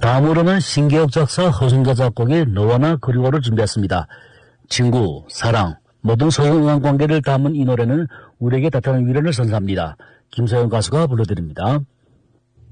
다음으로는 신기록 작사 허순자 작곡의 너와 나 그리워를 준비했습니다. 친구, 사랑, 모든 소중한 관계를 담은 이 노래는 우리에게 따뜻한 위로를 선사합니다. 김소영 가수가 불러드립니다.